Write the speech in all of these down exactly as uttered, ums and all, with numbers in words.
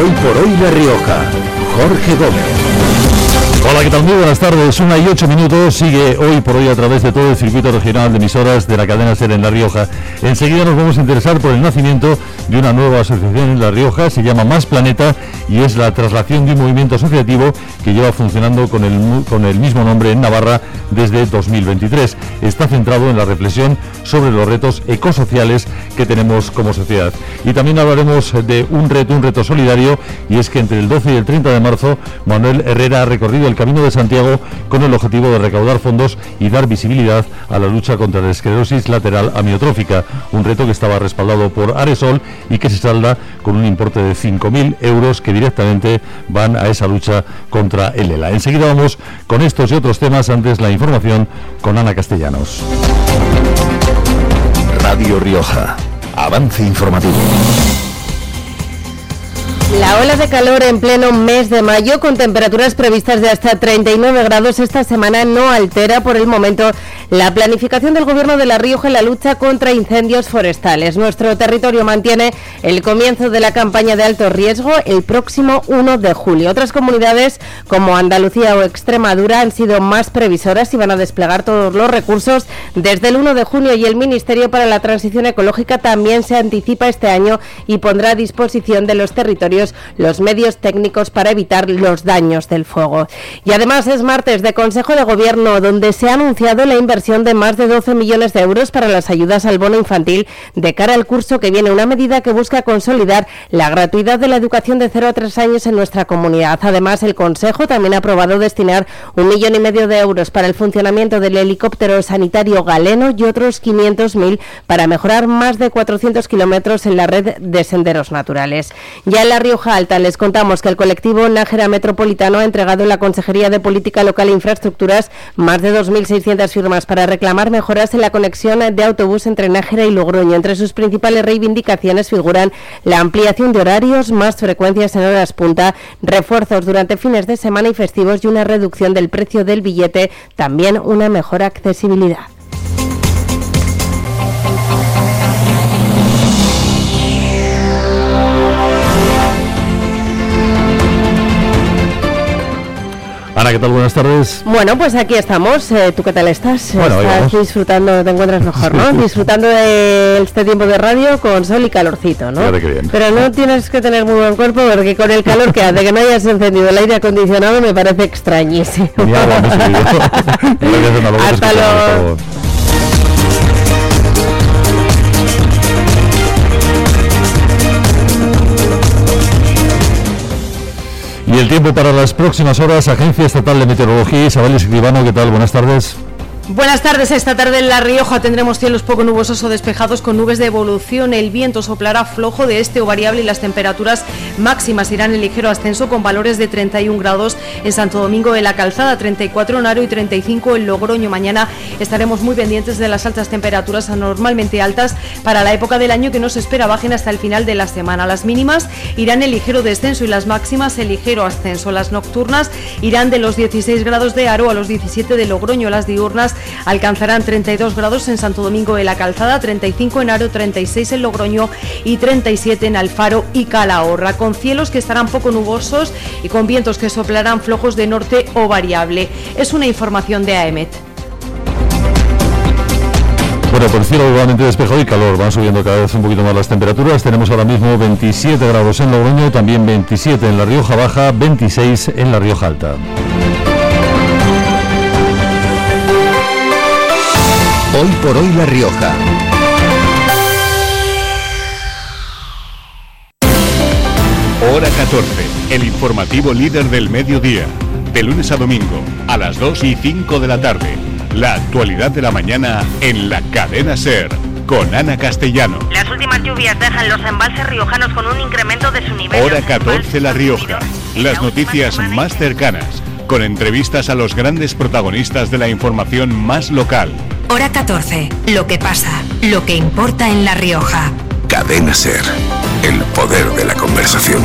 Hoy por hoy La Rioja, Jorge Gómez. Hola, ¿qué tal? Muy buenas tardes, una y ocho minutos, sigue Hoy por Hoy a través de todo el circuito regional de emisoras de la cadena SER en La Rioja. Enseguida nos vamos a interesar por el nacimiento de una nueva asociación en La Rioja, se llama Más Planeta y es la traslación de un movimiento asociativo que lleva funcionando con el, con el mismo nombre en Navarra desde dos mil veintitrés. Está centrado en la reflexión sobre los retos ecosociales que tenemos como sociedad. Y también hablaremos de un reto, un reto solidario, y es que entre el doce y el treinta de marzo Manuel Herrera ha recorrido el Camino de Santiago con el objetivo de recaudar fondos y dar visibilidad a la lucha contra la esclerosis lateral amiotrófica, un reto que estaba respaldado por Aresol y que se salda con un importe de cinco mil euros que directamente van a esa lucha contra el ELA. Enseguida vamos con estos y otros temas, antes la información con Ana Castellanos. Radio Rioja, avance informativo. La ola de calor en pleno mes de mayo, con temperaturas previstas de hasta treinta y nueve grados esta semana, no altera por el momento la planificación del Gobierno de La Rioja en la lucha contra incendios forestales. Nuestro territorio mantiene el comienzo de la campaña de alto riesgo el próximo uno de julio. Otras comunidades, como Andalucía o Extremadura, han sido más previsoras y van a desplegar todos los recursos desde el uno de junio, y el Ministerio para la Transición Ecológica también se anticipa este año y pondrá a disposición de los territorios los medios técnicos para evitar los daños del fuego. Y además es martes de Consejo de Gobierno, donde se ha anunciado la inversión de más de doce millones de euros para las ayudas al bono infantil de cara al curso que viene, una medida que busca consolidar la gratuidad de la educación de cero a tres años en nuestra comunidad. Además, el Consejo también ha aprobado destinar un millón y medio de euros para el funcionamiento del helicóptero sanitario galeno y otros quinientos mil para mejorar más de cuatrocientos kilómetros en la red de senderos naturales. Ya en La Rioja Alta les contamos que el colectivo Nájera Metropolitano ha entregado en la Consejería de Política Local e Infraestructuras más de dos mil seiscientas firmas para reclamar mejoras en la conexión de autobús entre Nájera y Logroño. Entre sus principales reivindicaciones figuran la ampliación de horarios, más frecuencias en horas punta, refuerzos durante fines de semana y festivos y una reducción del precio del billete, también una mejor accesibilidad. Ana, ¿qué tal? Buenas tardes. Bueno, pues aquí estamos. Eh, ¿Tú qué tal estás? Bueno, estás disfrutando, te encuentras mejor, ¿no? Disfrutando de este tiempo de radio con sol y calorcito, ¿no? Fíjate qué bien. Pero no tienes que tener muy buen cuerpo, porque con el calor que hace que no hayas encendido el aire acondicionado me parece extrañísimo. Ni agua, no sé yo. Hasta luego. Y el tiempo para las próximas horas, Agencia Estatal de Meteorología, Isabel Escribano, ¿qué tal? Buenas tardes. Buenas tardes. Esta tarde en La Rioja tendremos cielos poco nubosos o despejados con nubes de evolución. El viento soplará flojo de este o variable y las temperaturas máximas irán en ligero ascenso, con valores de treinta y un grados en Santo Domingo de la Calzada, treinta y cuatro en Haro y treinta y cinco en Logroño. Mañana estaremos muy pendientes de las altas temperaturas, anormalmente altas para la época del año, que no se espera bajen hasta el final de la semana. Las mínimas irán en ligero descenso y las máximas en ligero ascenso. Las nocturnas irán de los dieciséis grados de Haro a los diecisiete de Logroño. Las diurnas alcanzarán treinta y dos grados en Santo Domingo de la Calzada, treinta y cinco en Haro, treinta y seis en Logroño y treinta y siete en Alfaro y Calahorra, con cielos que estarán poco nubosos y con vientos que soplarán flojos de norte o variable. Es una información de AEMET. Bueno, por el cielo igualmente despejado y calor, van subiendo cada vez un poquito más las temperaturas. Tenemos ahora mismo veintisiete grados en Logroño, también veintisiete en La Rioja Baja, veintiséis en La Rioja Alta. Hoy por hoy La Rioja. Hora catorce, el informativo líder del mediodía. De lunes a domingo, a las dos y cinco de la tarde. La actualidad de la mañana en la cadena SER, con Ana Castellano. Las últimas lluvias dejan los embalses riojanos con un incremento de su nivel. Hora catorce La Rioja. Las noticias más cercanas, con entrevistas a los grandes protagonistas de la información más local. Hora catorce. Lo que pasa, lo que importa en La Rioja. Cadena SER. El poder de la conversación.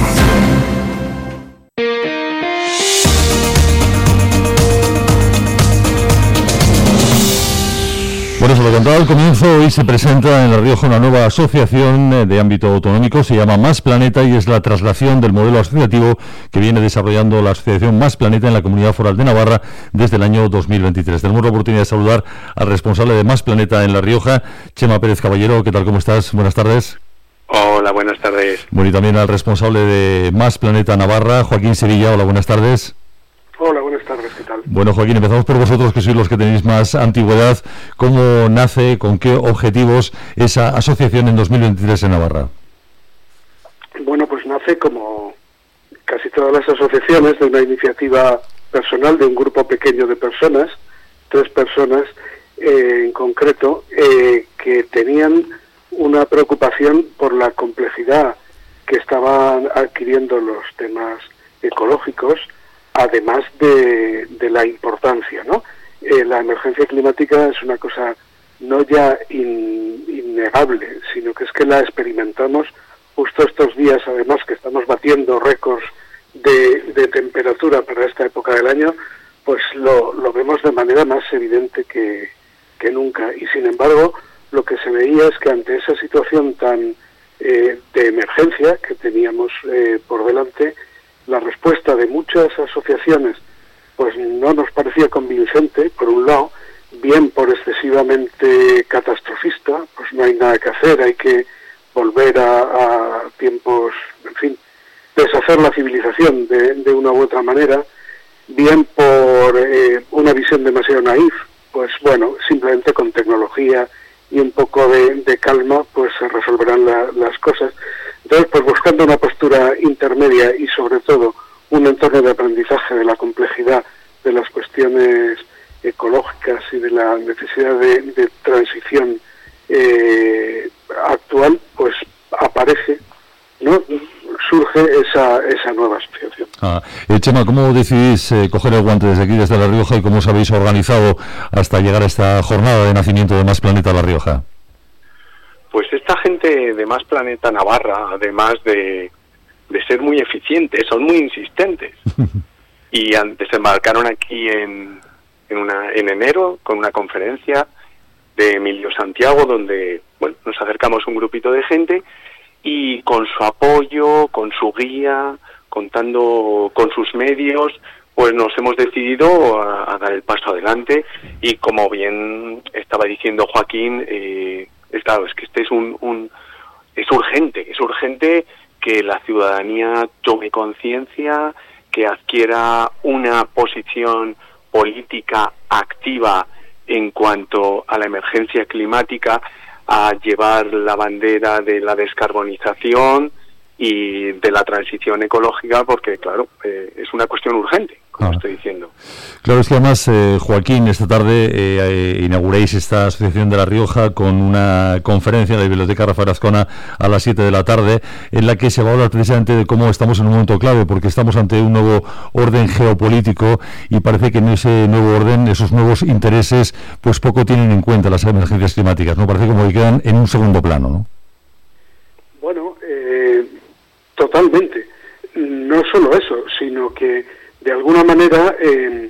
Bueno, es se lo contaba al comienzo, hoy se presenta en La Rioja una nueva asociación de ámbito autonómico, se llama Más Planeta y es la traslación del modelo asociativo que viene desarrollando la asociación Más Planeta en la Comunidad Foral de Navarra desde el año dos mil veintitrés. Tenemos la oportunidad de saludar al responsable de Más Planeta en La Rioja, Chema Pérez Caballero. ¿Qué tal? ¿Cómo estás? Buenas tardes. Hola, buenas tardes. Bueno, y también al responsable de Más Planeta Navarra, Joaquín Sevilla. Hola, buenas tardes. Hola, buenas tardes, ¿qué tal? Bueno, Joaquín, empezamos por vosotros, que sois los que tenéis más antigüedad. ¿Cómo nace, con qué objetivos esa asociación en dos mil veintitrés en Navarra? Bueno, pues nace como casi todas las asociaciones de una iniciativa personal de un grupo pequeño de personas, tres personas eh, en concreto, eh, que tenían una preocupación por la complejidad que estaban adquiriendo los temas ecológicos, además de, de la importancia, ¿no? Eh, la emergencia climática es una cosa no ya in, innegable, sino que es que la experimentamos justo estos días, además que estamos batiendo récords de, de temperatura para esta época del año, pues lo, lo vemos de manera más evidente que, que nunca. Y sin embargo, lo que se veía es que ante esa situación tan eh, de emergencia que teníamos eh, por delante, la respuesta de muchas asociaciones pues no nos parecía convincente, por un lado, bien por excesivamente catastrofista, pues no hay nada que hacer, hay que volver a, a tiempos, en fin, deshacer la civilización de, de una u otra manera, bien por eh, una visión demasiado naif, pues bueno, simplemente con tecnología y un poco de, de calma pues se resolverán la, las cosas. Entonces, pues buscando una postura intermedia y sobre todo un entorno de aprendizaje de la complejidad de las cuestiones ecológicas y de la necesidad de, de transición eh, actual, pues aparece, ¿no? Surge esa, esa nueva asociación. Ah, eh, Chema, ¿cómo decidís eh, coger el guante desde aquí, desde La Rioja, y cómo os habéis organizado hasta llegar a esta jornada de nacimiento de Más Planeta La Rioja? Pues esta gente de Más Planeta Navarra, además de, de ser muy eficientes, son muy insistentes. Y antes se embarcaron aquí en, en, una, en enero con una conferencia de Emilio Santiago, donde bueno, nos acercamos un grupito de gente y con su apoyo, con su guía, contando con sus medios, pues nos hemos decidido a, a dar el paso adelante. Y como bien estaba diciendo Joaquín, eh, es claro, es que este es un, un es urgente, es urgente que la ciudadanía tome conciencia, que adquiera una posición política activa en cuanto a la emergencia climática, a llevar la bandera de la descarbonización y de la transición ecológica, porque claro, eh, es una cuestión urgente, como ah. estoy diciendo. Claro, es que además, eh, Joaquín, esta tarde eh, eh, inauguréis esta asociación de La Rioja con una conferencia en la Biblioteca Rafael Azcona a las siete de la tarde, en la que se va a hablar precisamente de cómo estamos en un momento clave, porque estamos ante un nuevo orden geopolítico y parece que en ese nuevo orden, esos nuevos intereses, pues poco tienen en cuenta las emergencias climáticas, ¿no? Parece como que quedan en un segundo plano, ¿no? Bueno, eh, totalmente. No solo eso, sino que de alguna manera, eh,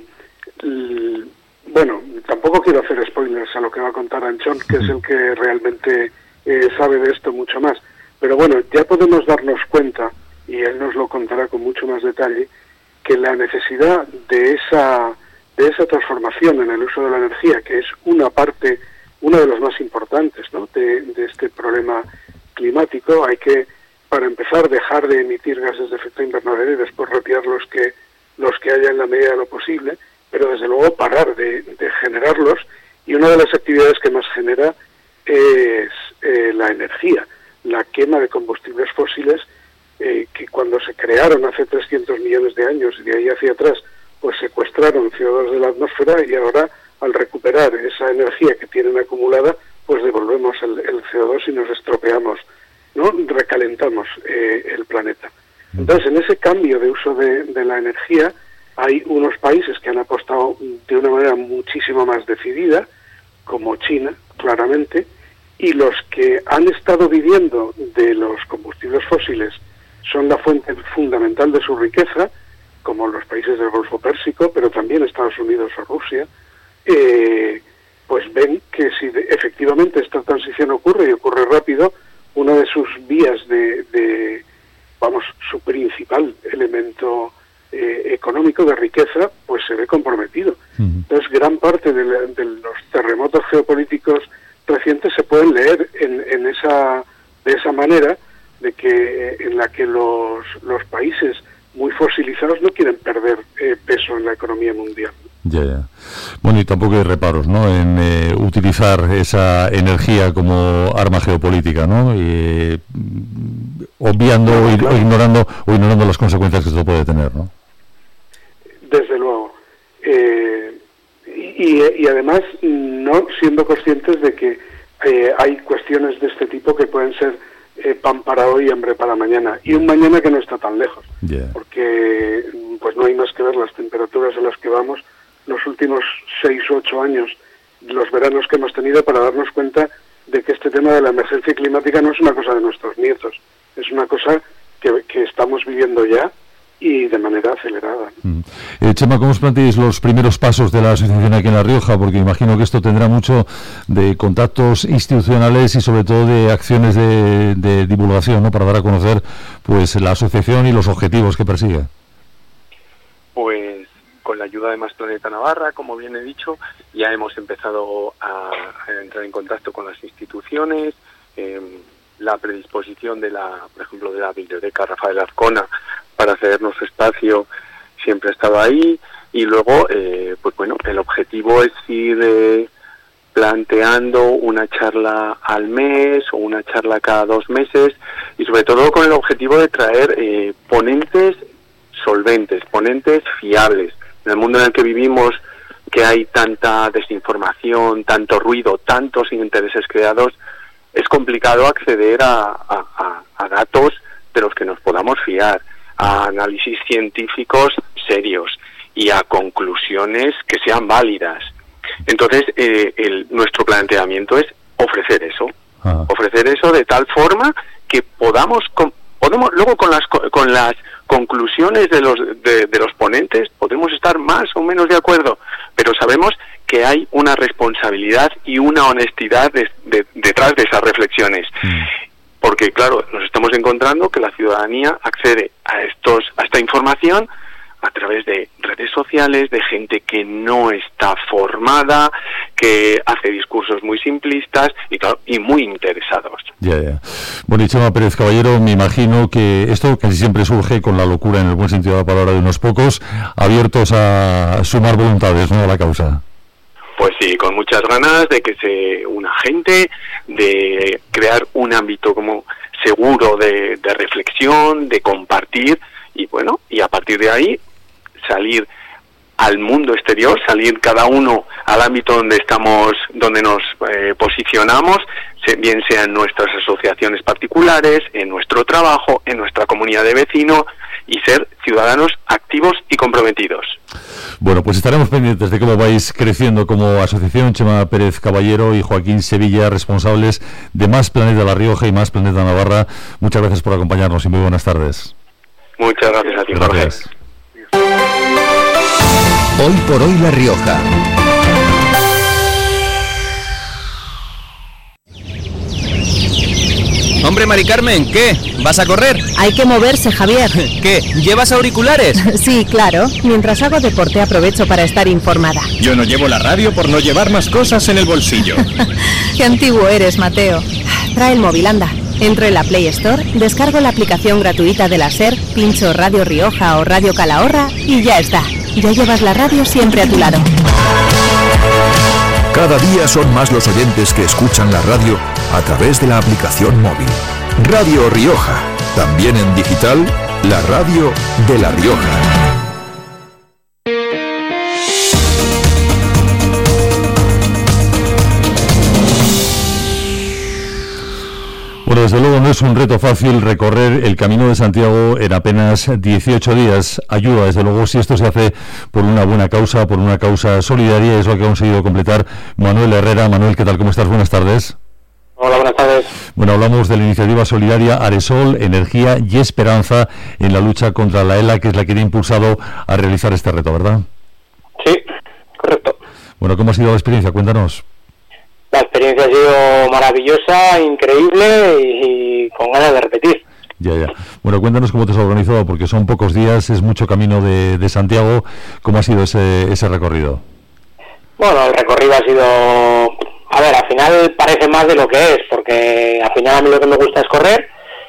l, bueno, tampoco quiero hacer spoilers a lo que va a contar Anchón, que es el que realmente eh, sabe de esto mucho más, pero bueno, ya podemos darnos cuenta, y él nos lo contará con mucho más detalle, que la necesidad de esa, de esa transformación en el uso de la energía, que es una parte, uno de los más importantes, ¿no?, de, de este problema climático, hay que, para empezar, dejar de emitir gases de efecto invernadero y después retirar los que los que haya en la medida de lo posible, pero desde luego parar de, de generarlos, y una de las actividades que más genera es eh, la energía, la quema de combustibles fósiles eh, que cuando se crearon hace trescientos millones de años y de ahí hacia atrás, pues secuestraron C O dos de la atmósfera, y ahora al recuperar esa energía que tienen acumulada, pues devolvemos el, el C O dos y nos estropeamos, ¿no? Recalentamos eh, el planeta. Entonces, en ese cambio de uso de, de la energía, hay unos países que han apostado de una manera muchísimo más decidida, como China, claramente, y los que han estado viviendo de los combustibles fósiles son la fuente fundamental de su riqueza, como los países del Golfo Pérsico, pero también Estados Unidos o Rusia, eh, pues ven que si de, efectivamente esta transición ocurre y ocurre rápido, una de sus vías de, de vamos, su principal elemento eh, económico de riqueza, pues se ve comprometido. Uh-huh. Entonces, gran parte de, la, de los terremotos geopolíticos recientes se pueden leer en, en esa de esa manera, de que en la que los, los países muy fosilizados no quieren perder eh, peso en la economía mundial. Ya, ya. Bueno, y tampoco hay reparos, ¿no?, en eh, utilizar esa energía como arma geopolítica, ¿no?, y, eh, obviando no, o, claro. o ignorando o ignorando las consecuencias que esto puede tener, ¿no? Desde luego. Eh, y, y además, no siendo conscientes de que eh, hay cuestiones de este tipo que pueden ser eh, pan para hoy y hambre para mañana, y un mañana que no está tan lejos, yeah. porque pues no hay más que ver las temperaturas a las que vamos los últimos seis u ocho años, los veranos que hemos tenido, para darnos cuenta de que este tema de la emergencia climática no es una cosa de nuestros nietos, es una cosa que, que estamos viviendo ya y de manera acelerada. Mm. Eh, Chema, ¿cómo os planteáis los primeros pasos de la asociación aquí en La Rioja? Porque imagino que esto tendrá mucho de contactos institucionales y sobre todo de acciones de, de divulgación, ¿no?, para dar a conocer pues la asociación y los objetivos que persigue. Pues con la ayuda de Más Planeta Navarra, como bien he dicho, ya hemos empezado a, a entrar en contacto con las instituciones. Eh, la predisposición de la, por ejemplo, de la biblioteca Rafael Azcona para cedernos espacio siempre ha estado ahí, y luego, eh, pues bueno, el objetivo es ir eh, planteando una charla al mes o una charla cada dos meses, y sobre todo con el objetivo de traer eh, ponentes solventes, ponentes fiables. En el mundo en el que vivimos, que hay tanta desinformación, tanto ruido, tantos intereses creados, es complicado acceder a, a, a, a datos de los que nos podamos fiar, a análisis científicos serios y a conclusiones que sean válidas. Entonces, eh, el, nuestro planteamiento es ofrecer eso, ah. ofrecer eso de tal forma que podamos, con, podemos luego con las con las conclusiones de los de, de los ponentes podemos estar más o menos de acuerdo, pero sabemos que hay una responsabilidad y una honestidad de, de, detrás de esas reflexiones. Mm. Porque, claro, nos estamos encontrando que la ciudadanía accede a estos a esta información a través de redes sociales, de gente que no está formada, que hace discursos muy simplistas y, claro, y muy interesados. Ya, ya. Bueno, y Chema Pérez Caballero, me imagino que esto casi siempre surge con la locura, en el buen sentido de la palabra, de unos pocos, abiertos a sumar voluntades, ¿no?, a la causa. Pues sí, con muchas ganas de que se una gente, de crear un ámbito como seguro de, de reflexión, de compartir, y bueno, y a partir de ahí salir al mundo exterior, salir cada uno al ámbito donde estamos, donde nos eh, posicionamos, bien sea en nuestras asociaciones particulares, en nuestro trabajo, en nuestra comunidad de vecinos, y ser ciudadanos activos y comprometidos. Bueno, pues estaremos pendientes de cómo vais creciendo como asociación. Chema Pérez Caballero y Joaquín Sevilla, responsables de Más Planeta La Rioja y Más Planeta Navarra. Muchas gracias por acompañarnos y muy buenas tardes. Muchas gracias a ti, Jorge. Gracias. Hoy por hoy La Rioja. Hombre, Mari Carmen, ¿qué? ¿Vas a correr? Hay que moverse, Javier. ¿Qué? ¿Llevas auriculares? Sí, claro. Mientras hago deporte aprovecho para estar informada. Yo no llevo la radio por no llevar más cosas en el bolsillo. Qué antiguo eres, Mateo. Trae el móvil, anda. Entro en la Play Store, descargo la aplicación gratuita de la SER, pincho Radio Rioja o Radio Calahorra y ya está. Ya llevas la radio siempre a tu lado. Cada día son más los oyentes que escuchan la radio a través de la aplicación móvil. Radio Rioja, también en digital, la radio de La Rioja. Bueno, desde luego no es un reto fácil recorrer el Camino de Santiago en apenas dieciocho días. Ayuda, desde luego, si esto se hace por una buena causa, por una causa solidaria, es lo que ha conseguido completar Manuel Herrera. Manuel, ¿qué tal? ¿Cómo estás? Buenas tardes. Hola, buenas tardes. Bueno, hablamos de la iniciativa solidaria Aresol, Energía y Esperanza en la lucha contra la ELA, que es la que te ha impulsado a realizar este reto, ¿verdad? Sí, correcto. Bueno, ¿cómo ha sido la experiencia? Cuéntanos. la experiencia ha sido maravillosa, increíble y, y con ganas de repetir. Ya, ya. Bueno, cuéntanos cómo te has organizado, porque son pocos días, es mucho camino de, de Santiago. ¿Cómo ha sido ese, ese recorrido? Bueno, el recorrido ha sido... A ver, al final parece más de lo que es, porque al final a mí lo que me gusta es correr,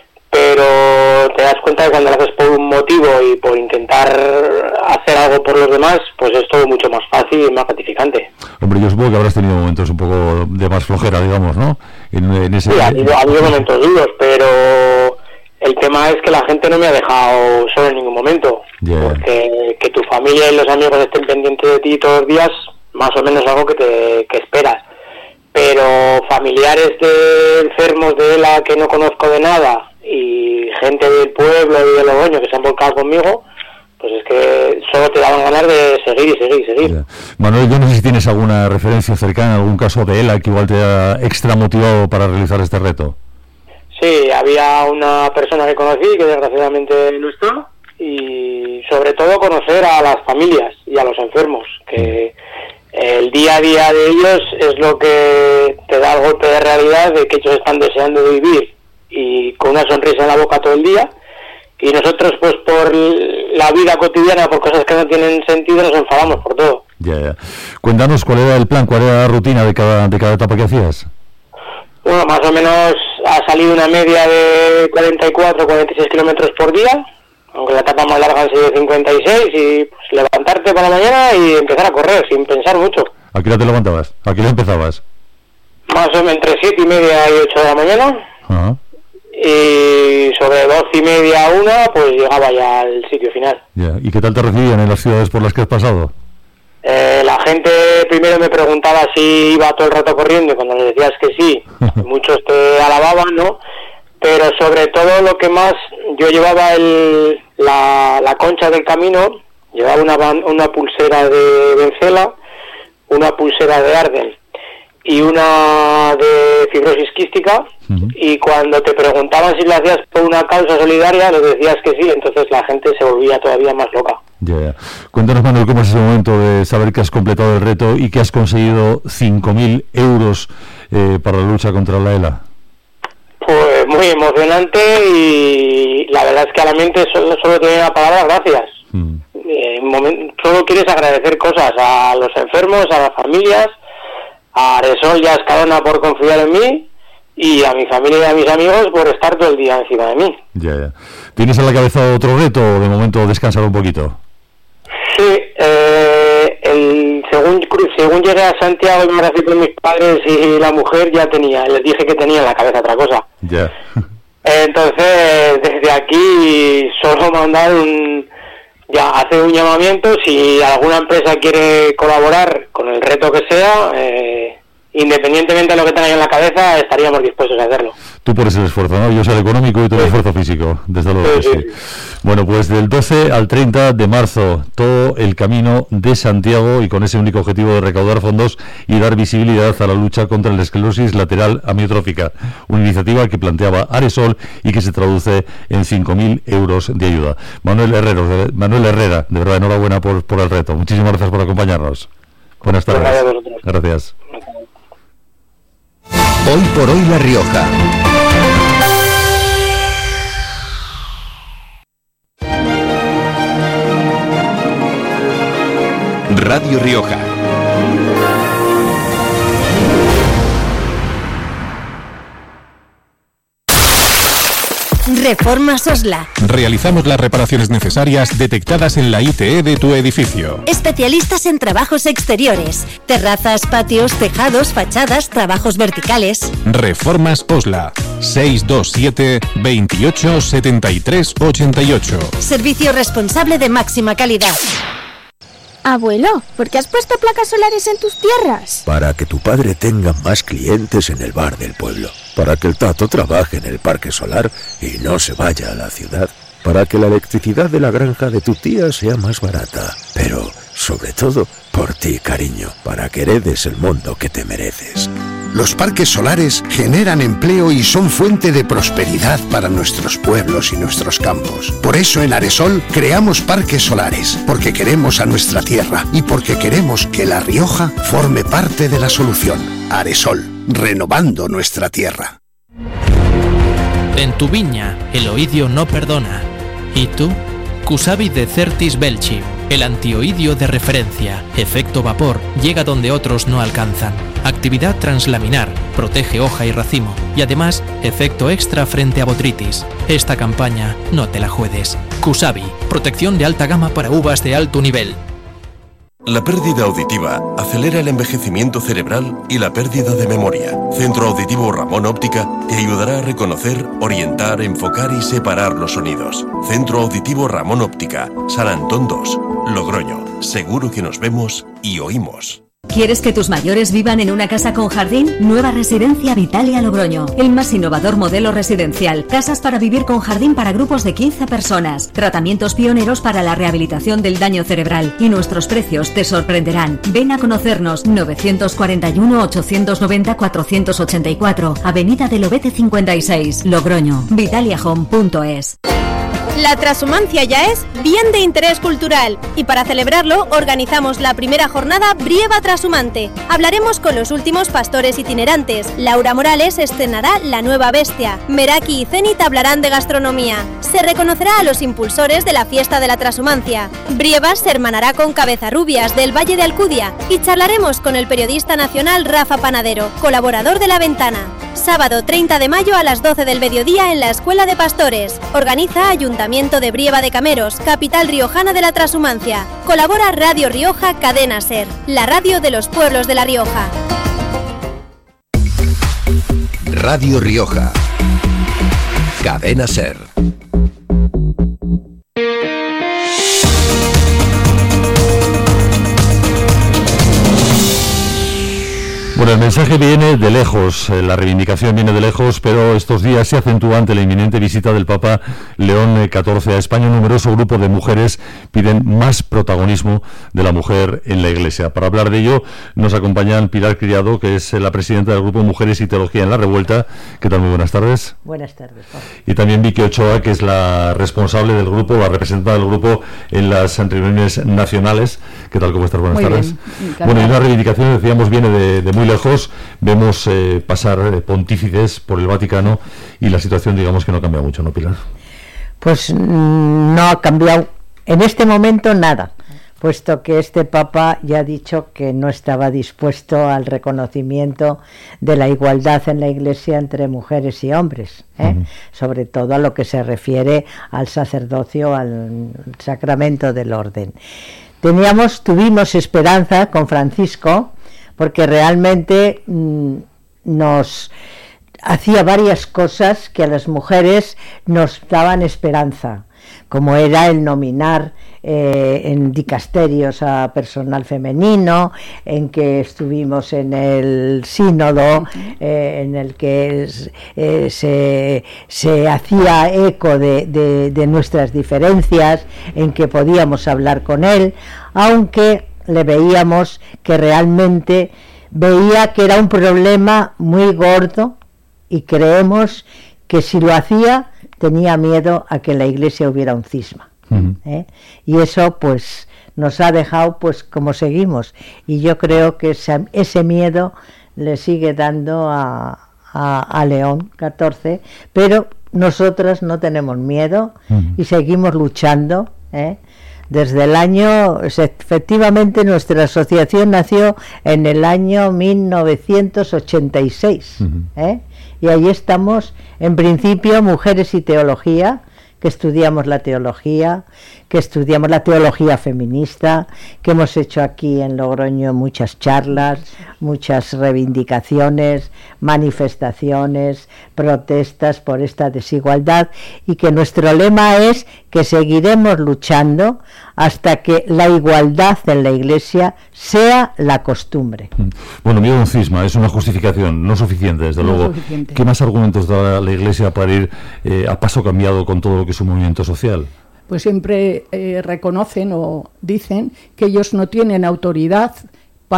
pero te das cuenta que cuando lo haces por un motivo y por intentar hacer algo por los demás, pues es todo mucho más fácil y más gratificante. Hombre, yo supongo que habrás tenido momentos un poco de más flojera, digamos, ¿no? En, en ese... Sí, ha habido, ha habido momentos duros, pero el tema es que la gente no me ha dejado solo en ningún momento, yeah. porque que tu familia y los amigos estén pendientes de ti todos los días, más o menos algo que te que esperas. Pero familiares de enfermos de ELA que no conozco de nada y gente del pueblo y de Logroño que se han volcado conmigo, pues es que solo te daban ganas de seguir y seguir y seguir. Ya. Manuel, yo no sé si tienes alguna referencia cercana, algún caso de ELA que igual te ha extra motivado para realizar este reto. Sí, había una persona que conocí que desgraciadamente no está, y sobre todo conocer a las familias y a los enfermos, que el día a día de ellos es lo que te da el golpe de realidad de que ellos están deseando vivir y con una sonrisa en la boca todo el día, y nosotros pues por la vida cotidiana, por cosas que no tienen sentido, nos enfadamos por todo. Ya, ya. Cuéntanos cuál era el plan, cuál era la rutina de cada, de cada etapa que hacías. Bueno, más o menos ha salido una media de cuarenta y cuatro, cuarenta y seis kilómetros por día, aunque la etapa más larga han sido cincuenta y seis, y pues levantarte por la mañana y empezar a correr sin pensar mucho. ¿A qué hora te levantabas? ¿A qué hora empezabas? Más o menos entre siete y media y ocho de la mañana. Ajá. Y sobre doce y media a una, pues llegaba ya al sitio final. Ya. ¿Y qué tal te recibían en las ciudades por las que has pasado? Eh, la gente primero me preguntaba si iba todo el rato corriendo, y cuando les decías que sí, muchos te alababan, ¿no? Pero sobre todo lo que más, yo llevaba el, la, la concha del camino, llevaba una, una pulsera de Bencela, una pulsera de Arden y una de fibrosis quística, uh-huh. y cuando te preguntaban si lo hacías por una causa solidaria, les decías que sí, entonces la gente se volvía todavía más loca. Ya, yeah. Cuéntanos, Manuel, cómo es ese momento de saber que has completado el reto y que has conseguido cinco mil euros eh, para la lucha contra la ELA. Pues muy emocionante, y la verdad es que a la mente solo, solo te viene la palabra gracias. Mm. Eh, moment, solo quieres agradecer cosas a los enfermos, a las familias, a Aresol y a Escalona por confiar en mí, y a mi familia y a mis amigos por estar todo el día encima de mí. Ya, ya. ¿Tienes en la cabeza otro reto o de momento descansar un poquito? Sí, eh, el, según, según llegué a Santiago y me abracé con mis padres y la mujer, ya tenía, les dije que tenía en la cabeza otra cosa. Ya. Entonces, desde aquí solo mandar un, ya hacer un llamamiento, si alguna empresa quiere colaborar con el reto que sea, eh, independientemente de lo que tengan en la cabeza, estaríamos dispuestos a hacerlo. Tú pones el esfuerzo, ¿no? Yo soy el económico y tú el sí. esfuerzo físico, desde luego sí, que sí. sí. Bueno, pues del doce al treinta de marzo, todo el camino de Santiago, y con ese único objetivo de recaudar fondos y dar visibilidad a la lucha contra la esclerosis lateral amiotrófica, una iniciativa que planteaba Aresol y que se traduce en cinco mil euros de ayuda. Manuel Herrera, Manuel Herrera, de verdad, enhorabuena por, por el reto. Muchísimas gracias por acompañarnos. Buenas tardes. Gracias. Gracias. Hoy por hoy La Rioja. Radio Rioja. Reformas Osla. Realizamos las reparaciones necesarias detectadas en la I T E de tu edificio. Especialistas en trabajos exteriores, terrazas, patios, tejados, fachadas, trabajos verticales. Reformas Osla. seis dos siete, veintiocho, setenta y tres, ochenta y ocho. Servicio responsable de máxima calidad. Abuelo, ¿por qué has puesto placas solares en tus tierras? Para que tu padre tenga más clientes en el bar del pueblo. Para que el Tato trabaje en el parque solar y no se vaya a la ciudad. Para que la electricidad de la granja de tu tía sea más barata. Pero, sobre todo, por ti, cariño. Para que heredes el mundo que te mereces. Los parques solares generan empleo y son fuente de prosperidad para nuestros pueblos y nuestros campos. Por eso en Aresol creamos parques solares, porque queremos a nuestra tierra y porque queremos que La Rioja forme parte de la solución. Aresol. renovando nuestra tierra. En tu viña, el oidio no perdona. ¿Y tú? Cusavi de Certis Belchi, el antioidio de referencia. Efecto vapor, llega donde otros no alcanzan. Actividad translaminar, protege hoja y racimo. Y además, efecto extra frente a botrytis. Esta campaña no te la juegues. Cusavi, protección de alta gama para uvas de alto nivel. La pérdida auditiva acelera el envejecimiento cerebral y la pérdida de memoria. Centro Auditivo Ramón Óptica te ayudará a reconocer, orientar, enfocar y separar los sonidos. Centro Auditivo Ramón Óptica, San Antón dos, Logroño. Seguro que nos vemos y oímos. ¿Quieres que tus mayores vivan en una casa con jardín? Nueva Residencia Vitalia Logroño. El más innovador modelo residencial. Casas para vivir con jardín para grupos de quince personas. Tratamientos pioneros para la rehabilitación del daño cerebral. Y nuestros precios te sorprenderán. Ven a conocernos. novecientos cuarenta y uno, ochocientos noventa, cuatrocientos ochenta y cuatro. Avenida del Obete cincuenta y seis. Logroño. Vitalia Home punto es. La transhumancia ya es bien de interés cultural y para celebrarlo organizamos la primera jornada Brieva Transhumante. Hablaremos con los últimos pastores itinerantes. Laura Morales estrenará La Nueva Bestia. Meraki y Zenit hablarán de gastronomía. Se reconocerá a los impulsores de la fiesta de la transhumancia. Brieva se hermanará con Cabezarrubias del Valle de Alcudia y charlaremos con el periodista nacional Rafa Panadero, colaborador de La Ventana. Sábado treinta de mayo a las doce del mediodía en la Escuela de Pastores. Organiza Ayuntamiento de Brieva de Cameros, capital riojana de la transhumancia. Colabora Radio Rioja Cadena Ser, la radio de los pueblos de La Rioja. Radio Rioja. Cadena Ser. Bueno, el mensaje viene de lejos, la reivindicación viene de lejos, pero estos días se acentúa ante la inminente visita del Papa León catorce a España. Un numeroso grupo de mujeres piden más protagonismo de la mujer en la Iglesia. Para hablar de ello nos acompañan Pilar Criado, que es la presidenta del grupo Mujeres y Teología en la Revuelta. ¿Qué tal? Muy buenas tardes. Buenas tardes, Juan. Y también Vicky Ochoa, que es la responsable del grupo, la representante del grupo en las reuniones nacionales. ¿Qué tal? ¿Cómo estás? Buenas muy tardes. Bien, bueno, y una reivindicación, decíamos, viene de, de muy lejos. Vemos eh, pasar eh, pontífices por el Vaticano y la situación, digamos, que no cambia mucho, ¿no, Pilar? Pues mm, no ha cambiado en este momento nada, puesto que este Papa ya ha dicho que no estaba dispuesto al reconocimiento de la igualdad en la Iglesia entre mujeres y hombres, ¿eh? Uh-huh. Sobre todo a lo que se refiere al sacerdocio, al sacramento del orden. Teníamos, tuvimos esperanza con Francisco, porque realmente mmm, nos hacía varias cosas que a las mujeres nos daban esperanza, como era el nominar eh, en dicasterios a personal femenino, en que estuvimos en el sínodo, eh, en el que eh, se, se hacía eco de, de, de nuestras diferencias, en que podíamos hablar con él, aunque le veíamos que realmente veía que era un problema muy gordo y creemos que si lo hacía tenía miedo a que en la Iglesia hubiera un cisma. Uh-huh. ¿eh? Y eso pues nos ha dejado pues como seguimos, y yo creo que ese, ese miedo le sigue dando a, a, a León catorce, pero nosotras no tenemos miedo. Uh-huh. Y seguimos luchando, ¿eh? Desde el año, efectivamente nuestra asociación nació en el año mil novecientos ochenta y seis, uh-huh. ¿eh? Y ahí estamos, en principio, Mujeres y Teología, que estudiamos la teología, que estudiamos la teología feminista, que hemos hecho aquí en Logroño muchas charlas, muchas reivindicaciones, manifestaciones, protestas por esta desigualdad, y que nuestro lema es que seguiremos luchando hasta que la igualdad en la Iglesia sea la costumbre. Bueno, miedo a un cisma es una justificación no suficiente, desde no luego. Suficiente. ¿Qué más argumentos da la Iglesia para ir eh, a paso cambiado con todo lo que es un movimiento social? Pues siempre eh, reconocen o dicen que ellos no tienen autoridad para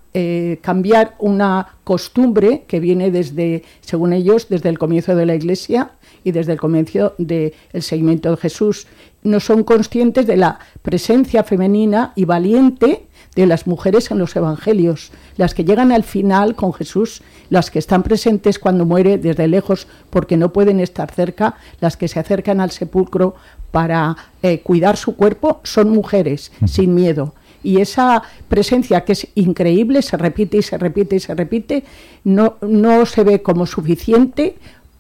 eh, cambiar una costumbre que viene desde, según ellos, desde el comienzo de la Iglesia y desde el comienzo del seguimiento de Jesús. No son conscientes de la presencia femenina y valiente de las mujeres en los evangelios, las que llegan al final con Jesús, las que están presentes cuando muere desde lejos porque no pueden estar cerca, las que se acercan al sepulcro para eh, cuidar su cuerpo, son mujeres sin miedo. Y esa presencia, que es increíble, se repite y se repite y se repite, no, no se ve como suficiente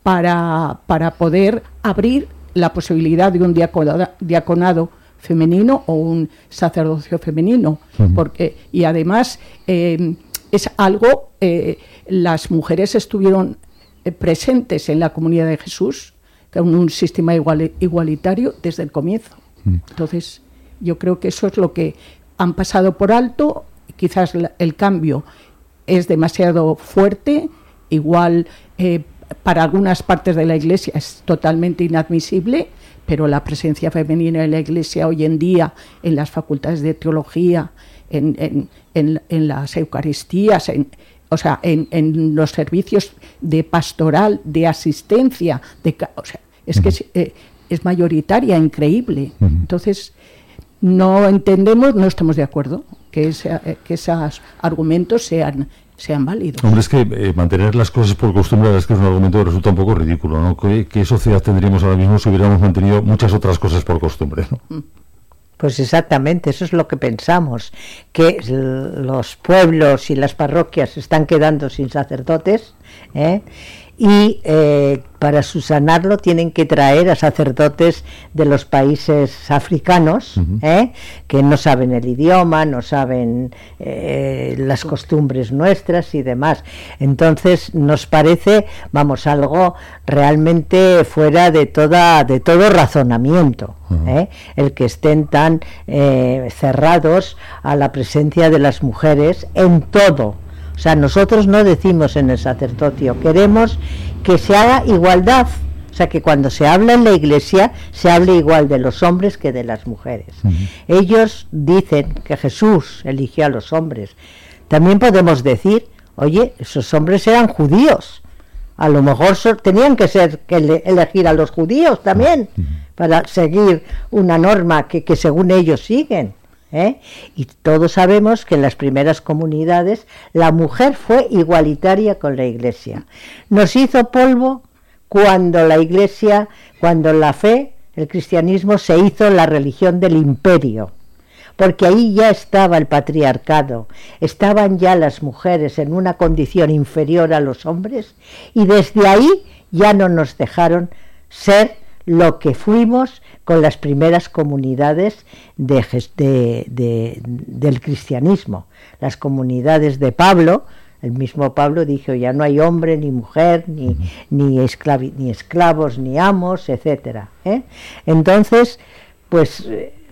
para, para poder abrir la posibilidad de un diaconado, diaconado femenino o un sacerdocio femenino. Uh-huh. Porque, y además eh, es algo, eh, las mujeres estuvieron eh, presentes en la comunidad de Jesús, con un sistema igual, igualitario desde el comienzo. Uh-huh. Entonces, yo creo que eso es lo que han pasado por alto. Quizás la, el cambio es demasiado fuerte, igual eh, para algunas partes de la Iglesia es totalmente inadmisible, pero la presencia femenina en la Iglesia hoy en día, en las facultades de teología, en, en, en, en las Eucaristías, en, o sea, en, en los servicios de pastoral, de asistencia, de, o sea, es que es, eh, es mayoritaria, increíble. Entonces, no entendemos, no estamos de acuerdo que, esa, que esos argumentos sean sean válidos. Hombre, es que eh, mantener las cosas por costumbre es que es un argumento que resulta un poco ridículo, ¿no? ¿Qué, qué sociedad tendríamos ahora mismo si hubiéramos mantenido muchas otras cosas por costumbre, ¿no? Pues exactamente, eso es lo que pensamos, que los pueblos y las parroquias se están quedando sin sacerdotes, ¿eh? y eh, para subsanarlo tienen que traer a sacerdotes de los países africanos, uh-huh. ¿eh? que no saben el idioma, no saben eh, las costumbres nuestras y demás. Entonces nos parece, vamos, algo realmente fuera de toda de todo razonamiento, uh-huh. ¿eh? el que estén tan eh, cerrados a la presencia de las mujeres en todo. O sea, nosotros no decimos en el sacerdocio, queremos que se haga igualdad, o sea, que cuando se habla en la Iglesia se hable igual de los hombres que de las mujeres. Uh-huh. Ellos dicen que Jesús eligió a los hombres. También podemos decir, oye, esos hombres eran judíos, a lo mejor so- tenían que ser que ele- elegir a los judíos también, uh-huh. para seguir una norma que, que según ellos siguen. ¿Eh? Y todos sabemos que en las primeras comunidades la mujer fue igualitaria con la Iglesia. Nos hizo polvo cuando la Iglesia, cuando la fe, el cristianismo se hizo la religión del imperio, porque ahí ya estaba el patriarcado, estaban ya las mujeres en una condición inferior a los hombres, y desde ahí ya no nos dejaron ser lo que fuimos con las primeras comunidades de, de, de, del cristianismo. Las comunidades de Pablo, el mismo Pablo dijo, ya no hay hombre, ni mujer, ni, uh-huh. ni, esclavi, ni esclavos, ni amos, etcétera. ¿eh? Entonces, pues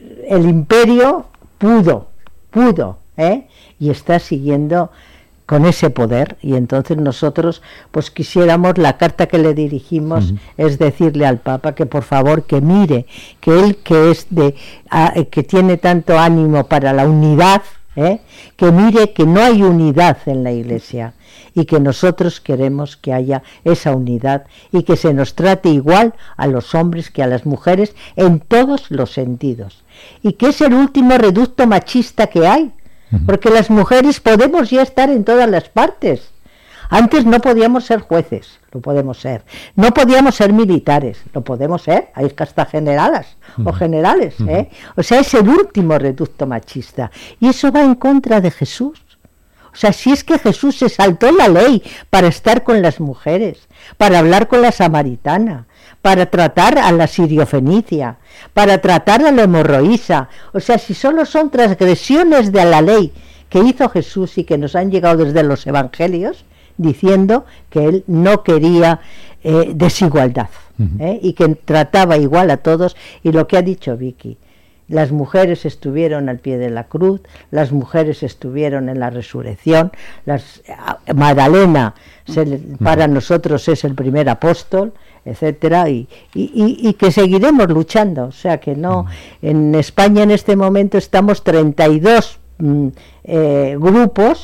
el imperio pudo, pudo, ¿eh? y está siguiendo con ese poder, y entonces nosotros pues quisiéramos, la carta que le dirigimos uh-huh. es decirle al Papa que por favor que mire, que él que es de a, que tiene tanto ánimo para la unidad, ¿eh? que mire que no hay unidad en la Iglesia y que nosotros queremos que haya esa unidad y que se nos trate igual a los hombres que a las mujeres en todos los sentidos, y que es el último reducto machista que hay. Porque las mujeres podemos ya estar en todas las partes. Antes no podíamos ser jueces, lo podemos ser. No podíamos ser militares, lo podemos ser. Hay hasta generalas uh-huh. o generales. ¿eh? O sea, es el último reducto machista. Y eso va en contra de Jesús. O sea, si es que Jesús se saltó la ley para estar con las mujeres, para hablar con la samaritana, para tratar a la siriofenicia, para tratar a la hemorroísa. O sea, si solo son transgresiones de la ley que hizo Jesús y que nos han llegado desde los evangelios, diciendo que él no quería eh, desigualdad, uh-huh. ¿eh? y que trataba igual a todos, y lo que ha dicho Vicky, las mujeres estuvieron al pie de la cruz, las mujeres estuvieron en la resurrección, las, Magdalena se, para nosotros es el primer apóstol, etcétera, y, y, y que seguiremos luchando. O sea que no, en España en este momento estamos treinta y dos mm, eh, grupos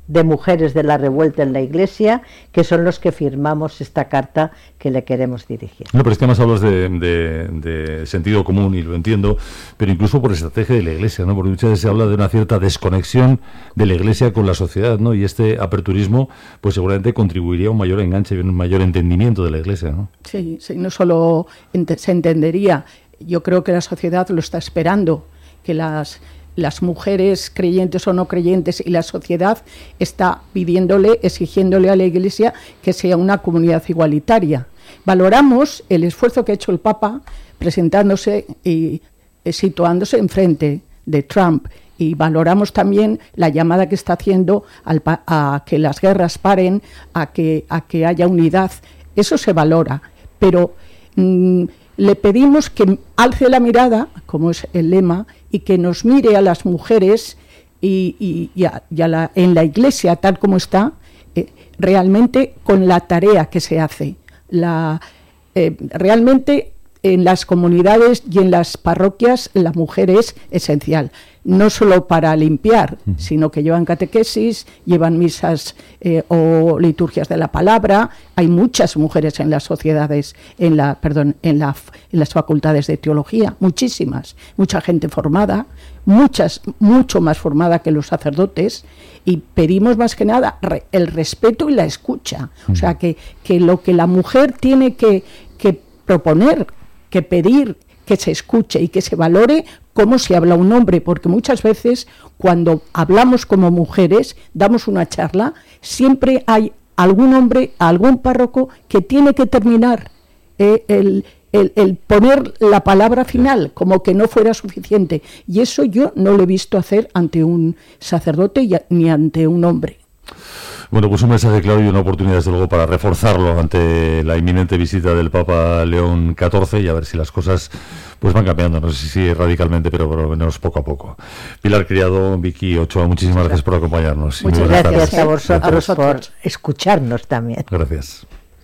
de mujeres de la revuelta en la Iglesia, que son los que firmamos esta carta que le queremos dirigir. No, pero es que además hablas de, de, de sentido común, y lo entiendo, pero incluso por estrategia de la Iglesia, ¿no? Porque muchas veces se habla de una cierta desconexión de la Iglesia con la sociedad, ¿no? Y este aperturismo, pues seguramente contribuiría a un mayor enganche y un mayor entendimiento de la Iglesia, ¿no? Sí, sí, no solo ent- se entendería, yo creo que la sociedad lo está esperando, que las... las mujeres creyentes o no creyentes y la sociedad está pidiéndole, exigiéndole a la Iglesia que sea una comunidad igualitaria. Valoramos el esfuerzo que ha hecho el Papa presentándose y eh, situándose enfrente de Trump, y valoramos también la llamada que está haciendo al pa- a que las guerras paren, a que, a que haya unidad. Eso se valora, pero mmm, le pedimos que alce la mirada, como es el lema, y que nos mire a las mujeres y, y, y, a, y a la, en la Iglesia tal como está, eh, realmente con la tarea que se hace. La, eh, realmente en las comunidades y en las parroquias la mujer es esencial, no solo para limpiar, uh-huh. sino que llevan catequesis, llevan misas eh, o liturgias de la palabra. Hay muchas mujeres en las sociedades, en la, perdón, en, la, en las facultades de teología, muchísimas, mucha gente formada, muchas, mucho más formada que los sacerdotes, y pedimos más que nada re, el respeto y la escucha. Uh-huh. O sea, que, que lo que la mujer tiene que, que proponer, que pedir, que se escuche y que se valore cómo se habla un hombre, porque muchas veces cuando hablamos como mujeres, damos una charla, siempre hay algún hombre, algún párroco que tiene que terminar eh, el, el, el poner la palabra final, como que no fuera suficiente, y eso yo no lo he visto hacer ante un sacerdote y a, ni ante un hombre. Bueno, pues un mensaje claro y una oportunidad, desde luego, para reforzarlo ante la inminente visita del Papa León catorce, y a ver si las cosas pues van cambiando, no sé si radicalmente, pero por lo menos poco a poco. Pilar Criado, Vicky Ochoa, muchísimas gracias por acompañarnos. Muchas gracias a vosotros, a vosotros por escucharnos también. Gracias.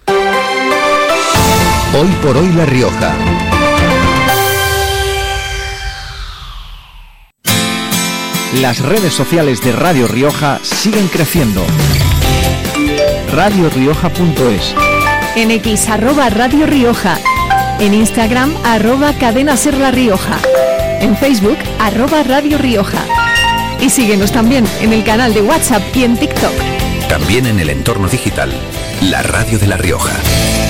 Hoy por hoy La Rioja. Las redes sociales de Radio Rioja siguen creciendo. radio rioja punto es. En X, arroba Radio Rioja. En Instagram, arroba Cadena Ser La Rioja. En Facebook, arroba Radio Rioja. Y síguenos también en el canal de WhatsApp y en TikTok. También en el entorno digital, La Radio de La Rioja.